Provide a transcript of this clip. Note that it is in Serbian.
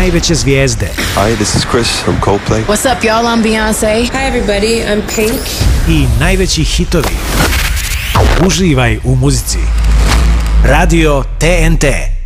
najveće zvijezde. Hi, this is Chris from Coldplay. What's up, y'all? I'm Beyoncé. Hi, everybody. I'm Pink. I najveći hitovi. Uživaj u muzici. Radio TNT.